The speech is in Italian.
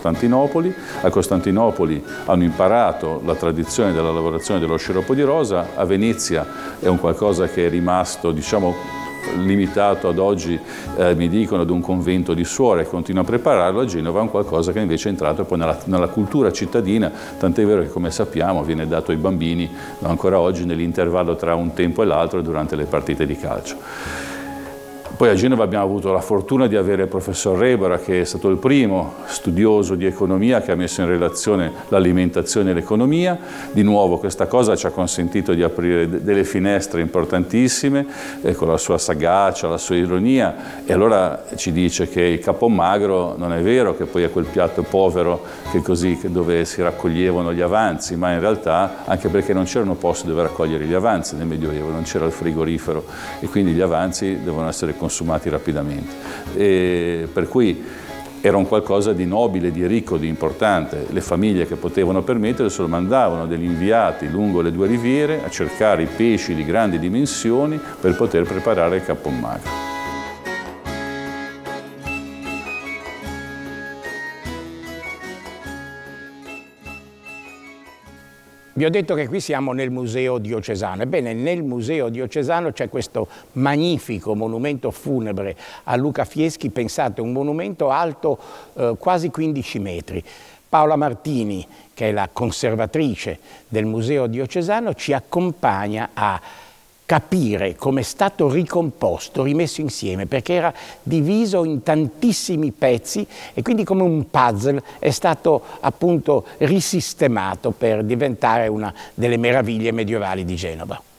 Costantinopoli. A Costantinopoli hanno imparato la tradizione della lavorazione dello sciroppo di rosa, a Venezia è un qualcosa che è rimasto, diciamo, limitato ad oggi, mi dicono, ad un convento di suore che continua a prepararlo. A Genova è un qualcosa che invece è entrato poi nella cultura cittadina, tant'è vero che, come sappiamo, viene dato ai bambini ancora oggi nell'intervallo tra un tempo e l'altro durante le partite di calcio. Poi a Genova abbiamo avuto la fortuna di avere il professor Rebora, che è stato il primo studioso di economia che ha messo in relazione l'alimentazione e l'economia. Di nuovo questa cosa ci ha consentito di aprire delle finestre importantissime, con la sua sagacia, la sua ironia, e allora ci dice che il capon magro non è vero che poi è quel piatto povero dove si raccoglievano gli avanzi, ma in realtà anche perché non c'erano posti dove raccogliere gli avanzi nel Medioevo, non c'era il frigorifero e quindi gli avanzi devono essere consumati rapidamente, e per cui era un qualcosa di nobile, di ricco, di importante. Le famiglie che potevano permetterselo mandavano degli inviati lungo le due riviere a cercare i pesci di grandi dimensioni per poter preparare il capon magro. Vi ho detto che qui siamo nel Museo Diocesano. Ebbene, nel Museo Diocesano c'è questo magnifico monumento funebre a Luca Fieschi. Pensate, un monumento alto quasi 15 metri. Paola Martini, che è la conservatrice del Museo Diocesano, ci accompagna a capire come è stato ricomposto, rimesso insieme, perché era diviso in tantissimi pezzi e quindi come un puzzle è stato appunto risistemato per diventare una delle meraviglie medievali di Genova.